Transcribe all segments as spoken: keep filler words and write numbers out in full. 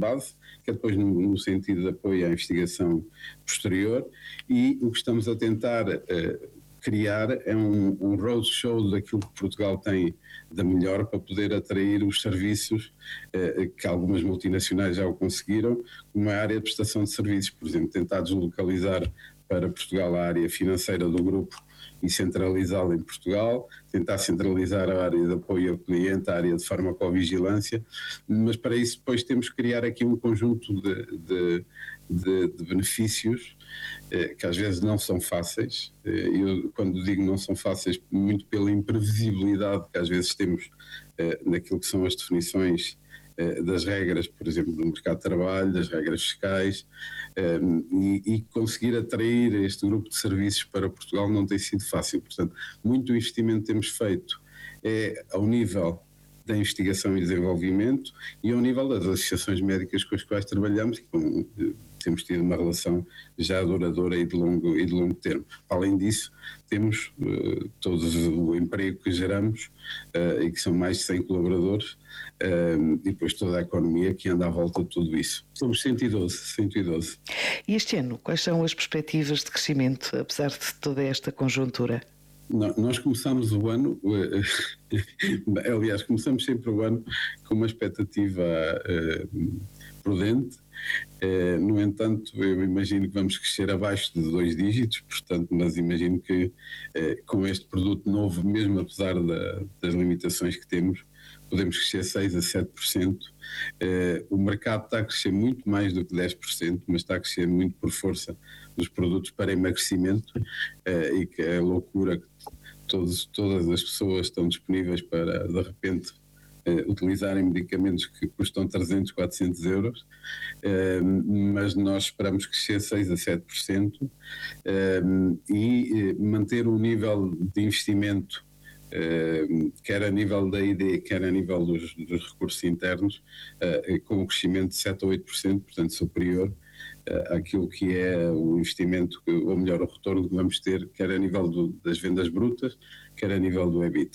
base, que é depois no, no sentido de apoio à investigação posterior, e o que estamos a tentar uh, criar é um, um roadshow daquilo que Portugal tem da melhor para poder atrair os serviços uh, que algumas multinacionais já o conseguiram, como a área de prestação de serviços, por exemplo, tentar deslocalizar para Portugal a área financeira do grupo e centralizá-la em Portugal, tentar centralizar a área de apoio ao cliente, a área de farmacovigilância, mas para isso depois temos que criar aqui um conjunto de, de, de, de benefícios eh, que às vezes não são fáceis. Eh, eu, quando digo não são fáceis, muito pela imprevisibilidade que às vezes temos eh, naquilo que são as definições eh, das regras, por exemplo, do mercado de trabalho, das regras fiscais, Um, e, e conseguir atrair este grupo de serviços para Portugal não tem sido fácil. Portanto, muito investimento que temos feito é ao nível da investigação e desenvolvimento e ao nível das associações médicas com as quais trabalhamos e com, temos tido uma relação já duradoura e de longo, e de longo termo. Além disso, temos uh, todo o emprego que geramos uh, e que são mais de cem colaboradores uh, e depois toda a economia que anda à volta de tudo isso. Somos cento e doze, cento e doze. E este ano, quais são as perspectivas de crescimento, apesar de toda esta conjuntura? Nós começamos o ano, aliás, começamos sempre o ano com uma expectativa uh, prudente. Uh, no entanto, eu imagino que vamos crescer abaixo de dois dígitos, portanto, mas imagino que uh, com este produto novo, mesmo apesar da, das limitações que temos, podemos crescer seis a sete por cento. Uh, o mercado está a crescer muito mais do que dez por cento, mas está a crescer muito por força dos produtos para emagrecimento uh, e que é a loucura que todos, todas as pessoas estão disponíveis para, de repente, uh, utilizarem medicamentos que custam trezentos, quatrocentos euros, uh, mas nós esperamos crescer seis a sete por cento uh, e uh, manter um nível de investimento Uh, quer a nível da I D, quer a nível dos, dos recursos internos, uh, com um crescimento de sete a oito por cento, portanto superior uh, àquilo que é o investimento, ou melhor, o retorno que vamos ter, quer a nível do, das vendas brutas, quer a nível do EBITDA.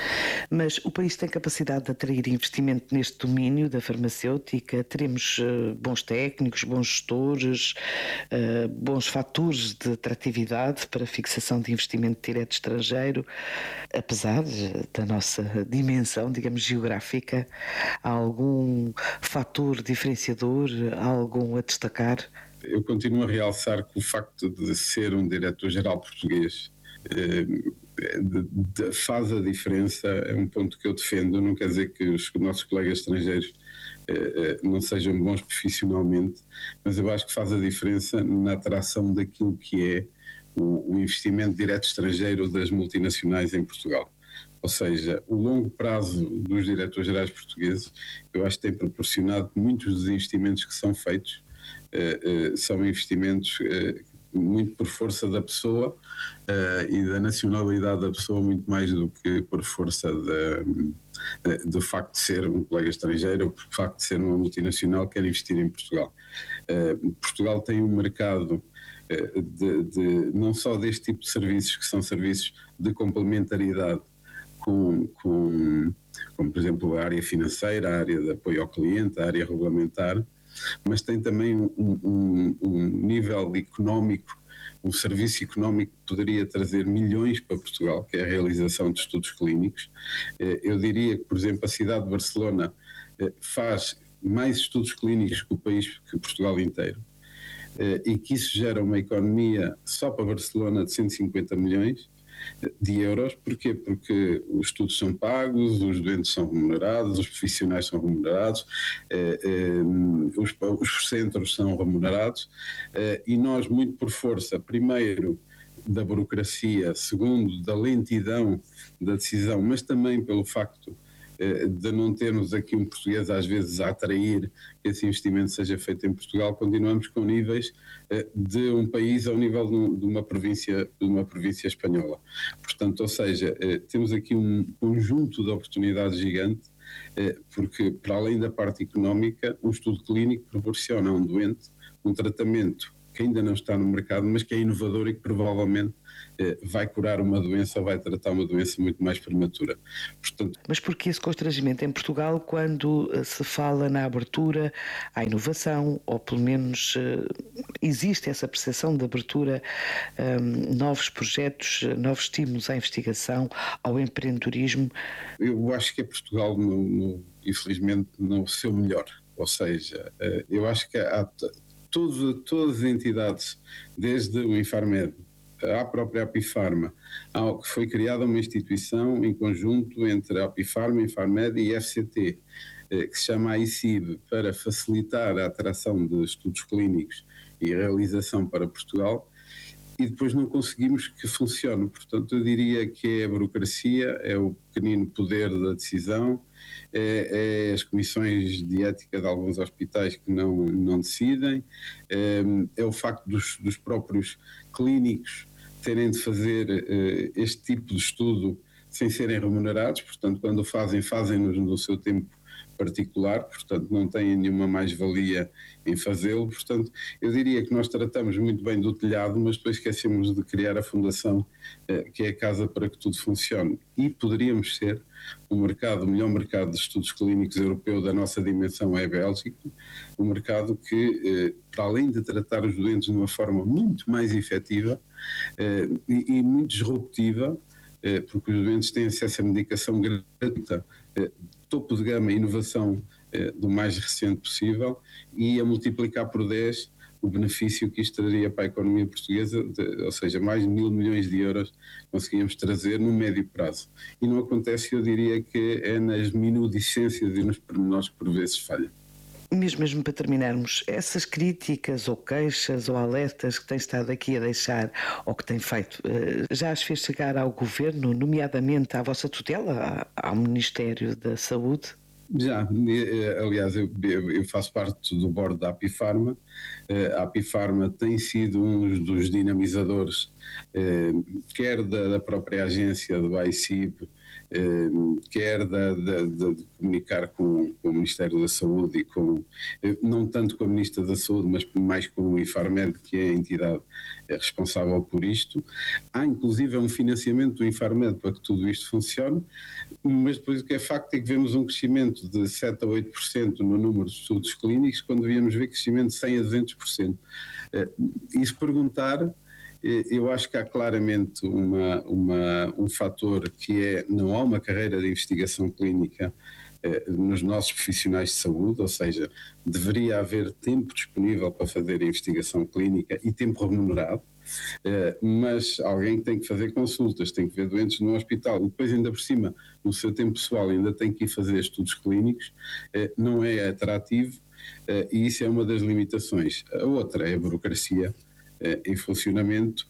Mas o país tem capacidade de atrair investimento neste domínio da farmacêutica? Teremos uh, bons técnicos, bons gestores, uh, bons fatores de atratividade para a fixação de investimento direto estrangeiro? Apesar da nossa dimensão, digamos, geográfica, há algum fator diferenciador, há algum a destacar? Eu continuo a realçar que o facto de ser um diretor-geral português uh, De, de, faz a diferença, é um ponto que eu defendo. Não quer dizer que os nossos colegas estrangeiros eh, eh, não sejam bons profissionalmente, mas eu acho que faz a diferença na atração daquilo que é o, o investimento direto estrangeiro das multinacionais em Portugal. Ou seja, o longo prazo dos diretores-gerais portugueses, eu acho que tem proporcionado que muitos dos investimentos que são feitos eh, eh, são investimentos eh, muito por força da pessoa uh, e da nacionalidade da pessoa, muito mais do que por força de, de, do facto de ser um colega estrangeiro ou por facto de ser uma multinacional que quer investir em Portugal. Uh, Portugal tem um mercado uh, de, de, não só deste tipo de serviços, que são serviços de complementaridade com, com, com, por exemplo, a área financeira, a área de apoio ao cliente, a área regulamentar, mas tem também um, um, um nível económico, um serviço económico que poderia trazer milhões para Portugal, que é a realização de estudos clínicos. Eu diria que, por exemplo, a cidade de Barcelona faz mais estudos clínicos que o país, que Portugal inteiro, e que isso gera uma economia só para Barcelona de cento e cinquenta milhões de euros. Porquê? Porque os estudos são pagos, os doentes são remunerados, os profissionais são remunerados, eh, eh, os, os centros são remunerados, eh, e nós, muito por força, primeiro, da burocracia, segundo, da lentidão da decisão, mas também pelo facto de não termos aqui um português às vezes a atrair que esse investimento seja feito em Portugal, continuamos com níveis de um país ao nível de uma província, de uma província espanhola. Portanto, ou seja, temos aqui um conjunto de oportunidades gigante, porque para além da parte económica, um estudo clínico proporciona a um doente um tratamento que ainda não está no mercado, mas que é inovador e que provavelmente eh, vai curar uma doença ou vai tratar uma doença muito mais prematura. Portanto, mas por que esse constrangimento em Portugal quando se fala na abertura à inovação, ou pelo menos existe essa percepção de abertura a um, novos projetos, novos estímulos à investigação, ao empreendedorismo? Eu acho que é Portugal, no, no, infelizmente, no seu melhor. Ou seja, eu acho que há todas, todas as entidades, desde o Infarmed, à própria Apifarma, que foi criada uma instituição em conjunto entre a Apifarma, Infarmed e F C T, que se chama A I C I B, para facilitar a atração de estudos clínicos e a realização para Portugal, e depois não conseguimos que funcione. Portanto, eu diria que é a burocracia, é o pequenino poder da decisão, é, é as comissões de ética de alguns hospitais que não, não decidem, é, é o facto dos, dos próprios clínicos terem de fazer é, este tipo de estudo sem serem remunerados. Portanto, quando fazem, fazem-nos no seu tempo particular, portanto não têm nenhuma mais-valia em fazê-lo. Portanto, eu diria que nós tratamos muito bem do telhado, mas depois esquecemos de criar a fundação, eh, que é a casa para que tudo funcione. E poderíamos ser o mercado, o melhor mercado de estudos clínicos europeu da nossa dimensão é a Bélgica, um mercado que, eh, para além de tratar os doentes de uma forma muito mais efetiva eh, e, e muito disruptiva, eh, porque os doentes têm acesso à medicação gratuita, eh, topo de gama, inovação eh, do mais recente possível, e a multiplicar por dez o benefício que isto traria para a economia portuguesa, de, ou seja, mais de mil milhões de euros conseguíamos trazer no médio prazo. E não acontece, eu diria que é nas minudicências e nos pormenores que por vezes falha. Mesmo, mesmo para terminarmos, essas críticas ou queixas ou alertas que tem estado aqui a deixar ou que tem feito, já as fez chegar ao Governo, nomeadamente à vossa tutela, ao Ministério da Saúde? Já, aliás, eu, eu faço parte do board da Apifarma. A Apifarma tem sido um dos dinamizadores, quer da própria agência do A I C I B, quer da, da, de, de comunicar com, com o Ministério da Saúde e com, não tanto com a Ministra da Saúde, mas mais com o Infarmed, que é a entidade responsável por isto. Há inclusive um financiamento do Infarmed para que tudo isto funcione, mas depois o que é facto é que vemos um crescimento de sete a oito por cento no número de estudos clínicos, quando devíamos ver crescimento de cem a duzentos por cento. E se perguntar, eu acho que há claramente uma, uma, um fator que é, não há uma carreira de investigação clínica eh, nos nossos profissionais de saúde, ou seja, deveria haver tempo disponível para fazer a investigação clínica e tempo remunerado, eh, mas alguém tem que fazer consultas, tem que ver doentes no hospital, e depois ainda por cima, no seu tempo pessoal, ainda tem que ir fazer estudos clínicos, eh, não é atrativo, eh, e isso é uma das limitações. A outra é a burocracia em funcionamento,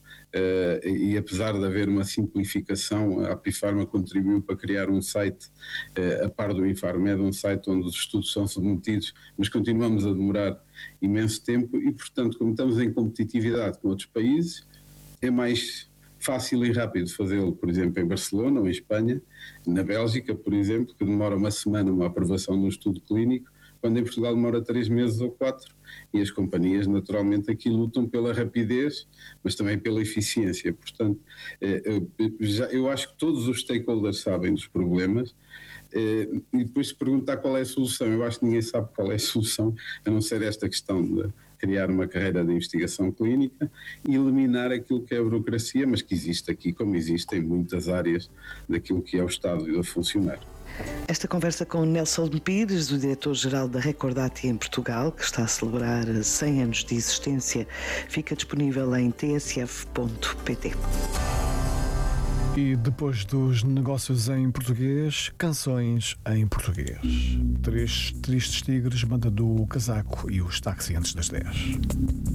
e apesar de haver uma simplificação, a Apifarma contribuiu para criar um site a par do Infarmed, um site onde os estudos são submetidos, mas continuamos a demorar imenso tempo e, portanto, como estamos em competitividade com outros países, é mais fácil e rápido fazê-lo, por exemplo, em Barcelona ou em Espanha, na Bélgica, por exemplo, que demora uma semana uma aprovação de um estudo clínico, quando em Portugal demora três meses ou quatro, e as companhias naturalmente aqui lutam pela rapidez, mas também pela eficiência. Portanto, eu acho que todos os stakeholders sabem dos problemas, e depois se perguntar qual é a solução, eu acho que ninguém sabe qual é a solução, a não ser esta questão de criar uma carreira de investigação clínica e eliminar aquilo que é a burocracia, mas que existe aqui, como existe em muitas áreas daquilo que é o Estado a funcionar. Esta conversa com Nelson Pires, o diretor-geral da Recordati em Portugal, que está a celebrar cem anos de existência, fica disponível em t s f ponto p t. E depois dos negócios em português, canções em português. Três tristes tigres, banda do Casaco e os Taxi antes das dez.